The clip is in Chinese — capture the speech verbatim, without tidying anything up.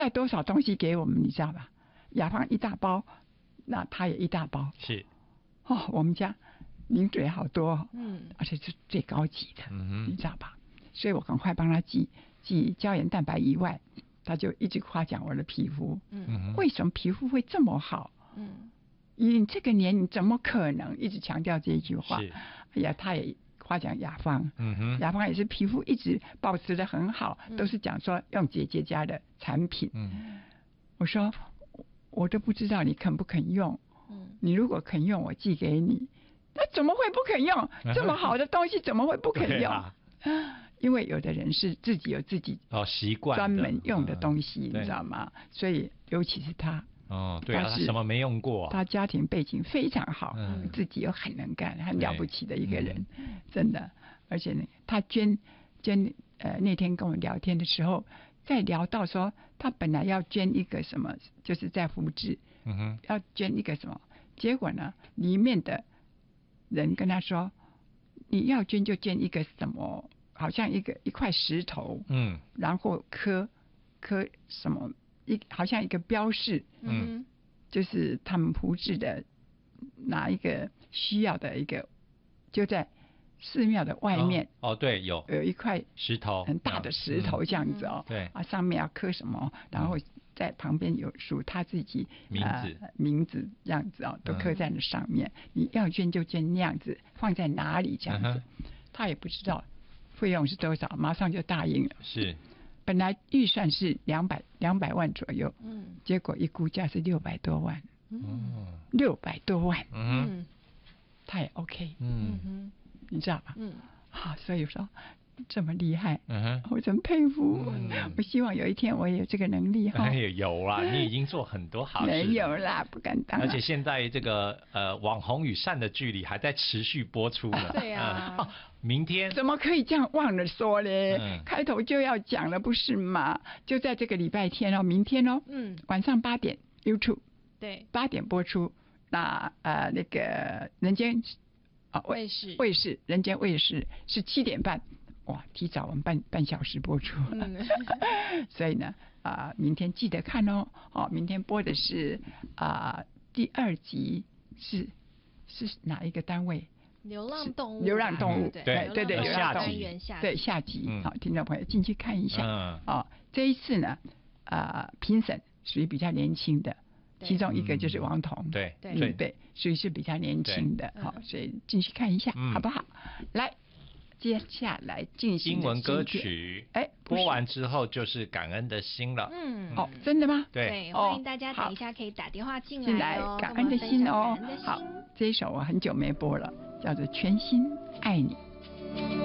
带多少东西给我们，你知道吧？雅芳一大包，那他也一大包。 是哦，我们家名嘴好多， 嗯， 而且是最高级的， 嗯你知道吧？所以我赶快帮他寄寄胶原蛋白以外，他就一直夸奖我的皮肤。 嗯， 为什么皮肤会这么好？ 嗯， 你这个年龄怎么可能一直强调这一句话？ 是， 哎呀，他也夸奖雅芳， 嗯哼， 雅芳也是皮肤一直保持得很好， 嗯都是讲说用姐姐家的产品。 嗯， 我说我都不知道你肯不肯用， 嗯， 你如果肯用，我寄给你。那怎么会不肯用？这么好的东西怎么会不肯用？ 啊、 因为有的人是自己有自己哦习惯专门用的东西， 嗯、 你知道吗？所以尤其是他。 哦，对啊，他什么没用过、啊？ 他家庭背景非常好， 嗯、 自己又很能干，很了不起的一个人， 嗯、 真的。而且呢，他捐捐呃那天跟我聊天的时候，在聊到说他本来要捐一个什么，就是在福智， 嗯哼， 要捐一个什么，结果呢，里面的人跟他说，你要捐就捐一个什么，好像一个一块石头， 嗯， 然后刻刻什么。一好像一个标示， 嗯， 就是他们福智的哪一个需要的一个，就在寺庙的外面。 哦，哦对，有有一块石头， 很大的石头这样子哦。 嗯、对啊，上面要刻什么，然后在旁边有署他自己名字、 呃、名字这样子哦，都刻在那上面。嗯、你要捐就捐那样子，放在哪里这样子，嗯、他也不知道费用是多少，马上就答应了。 是。 本来预算是两百两百万左右， 嗯， 结果一估价是六百多万， 嗯， 六百多万， 嗯， 他也 OK， 嗯哼， 你知道吧？ 嗯， 啊，所以说这么厉害， 嗯， 我真佩服， 嗯、 我希望有一天我也有这个能力哈。 哎，有啦，你已经做很多好事， 没有啦，不敢当。 而且现在这个呃网红与善的距离还在持续播出呢。 对啊。 嗯哦明天怎么可以这样忘了说嘞？ 嗯、 开头就要讲了，不是吗？就在这个礼拜天哦，明天哦， 嗯， 晚上八点 YouTube， 对， 八点播出。那呃那个人间啊卫视卫视人间卫视是七点半，哇，提早我们半半小时播出。嗯、所以呢啊、呃，明天记得看哦。哦，明天播的是啊、呃、第二集是是哪一个单位？ 流浪动物， 流浪动物， 对对对对，流浪动物，对下集，好，听众朋友进去看一下。嗯，哦，这一次呢，啊，评审属于比较年轻的，其中一个就是王彤， 对对对，属于是比较年轻的，好，所以进去看一下，好不好？来，接下来进行英文歌曲，哎，播完之后就是感恩的心了。 嗯， 哦，真的吗？ 对，欢迎大家等一下可以打电话进来哦， 感恩的心哦。好，这一首我很久没播了。叫做全心爱你。